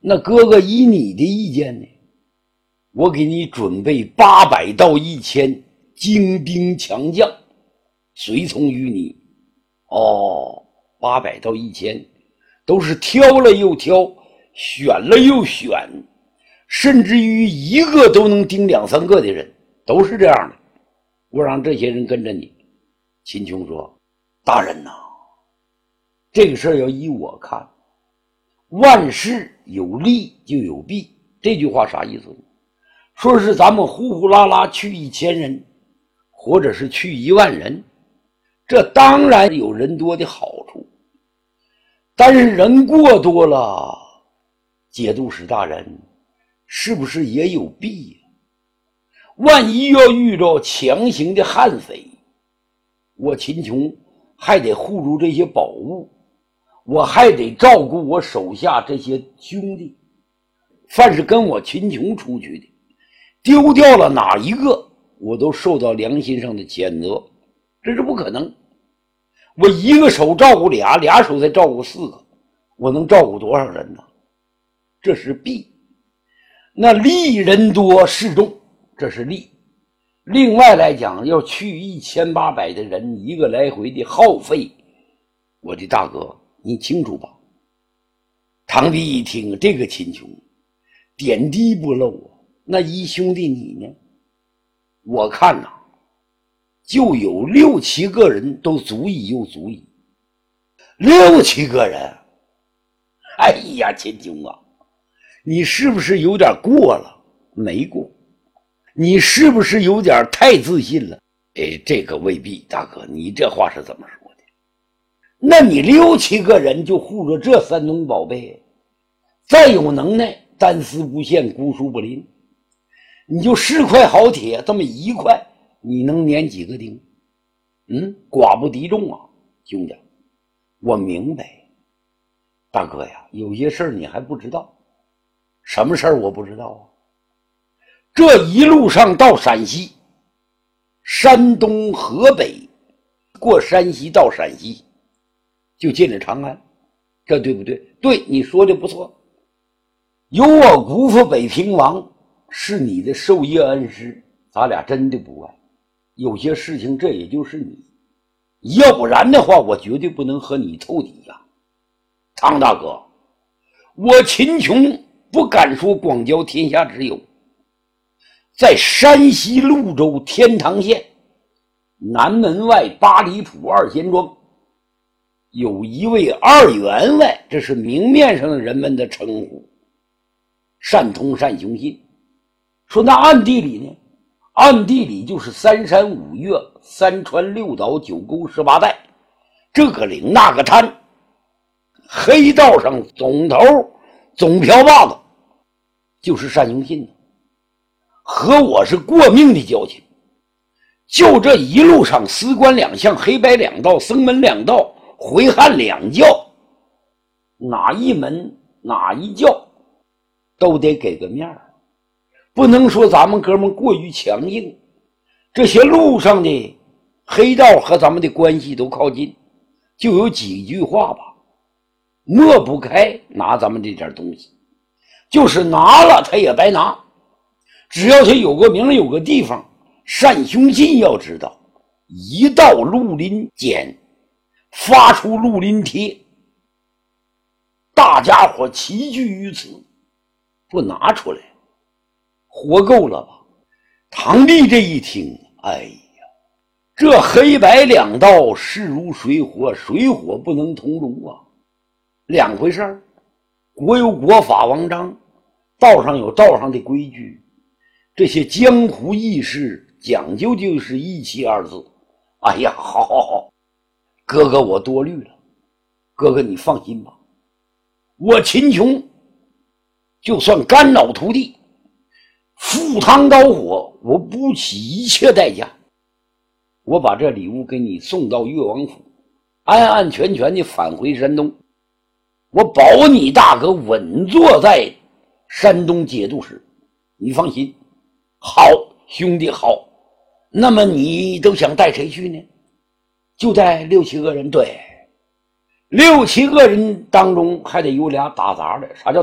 那哥哥以你的意见呢？我给你准备800到1000精兵强将，随从于你。800到1000，都是挑了又挑，选了又选，甚至于一个都能顶2、3个的人，都是这样的。我让这些人跟着你。秦琼说：大人呐，这个事儿要依我看，万事有利就有弊。这句话啥意思呢？说是咱们呼呼啦啦去1000人，或者是去1万人，这当然有人多的好处，但是人过多了，节度使大人是不是也有弊呀？万一要遇着强行的悍匪，我秦琼还得护住这些宝物，我还得照顾我手下这些兄弟。凡是跟我秦琼出去的，丢掉了哪一个，我都受到良心上的谴责，这是不可能。我一个手照顾俩，俩手再照顾4个，我能照顾多少人呢？这是弊。那利人多势众，这是利。另外来讲，要去1800的人，一个来回的耗费，我的大哥你清楚吧？唐帝一听这个秦琼点滴不漏啊，那一兄弟你呢？我看呐，就有6、7个人都足以又足以。6、7个人，哎呀，秦琼啊，你是不是有点过了？没过。你是不是有点太自信了？这个未必，大哥，你这话是怎么说的？那你6、7个人就护着这3东宝贝，再有能耐，单丝不线，孤书不灵，你就10块好铁，这么1块，你能粘几个钉？寡不敌众啊，兄弟，我明白。大哥呀，有些事儿你还不知道。什么事儿我不知道啊？这一路上到陕西、山东、河北，过山西到陕西，就进了长安，这对不对？对，你说的不错。有我姑父北平王是你的授业恩师，咱俩真的不爱。有些事情这也就是你，要不然的话，我绝对不能和你透底呀。唐大哥，我秦琼不敢说广交天下之友。在山西潞州天堂县南门外8里铺2贤庄，有一位2员外，这是明面上的人们的称呼，善通善雄信。说那暗地里呢？暗地里就是3山5岳、3川6岛、9沟18带，这个岭那个滩，黑道上总头总瓢把子就是单雄信，和我是过命的交情。就这一路上，司官2相，黑白2道，僧门2道，回汉2教，哪一门哪一教都得给个面儿，不能说咱们哥们过于强硬。这些路上的黑道和咱们的关系都靠近，就有几句话吧，抹不开拿咱们这点东西，就是拿了他也白拿。只要他有个名有个地方，单雄信要知道，一到绿林间发出绿林帖，大家伙齐聚于此，不拿出来活够了吧？唐帝这一听，哎呀，这黑白2道势如水火，水火不能同炉啊，两回事儿。国有国法王章，道上有道上的规矩，这些江湖义士讲究就是义气2字。哎呀，好，哥哥我多虑了，哥哥你放心吧，我秦琼就算肝脑涂地，赴汤蹈火，我不惜一切代价，我把这礼物给你送到越王府，安安全全的返回山东，我保你大哥稳坐在山东节度使，你放心。好，兄弟好。那么你都想带谁去呢？就带6、7个人。对，6、7个人当中还得有俩打杂的。啥叫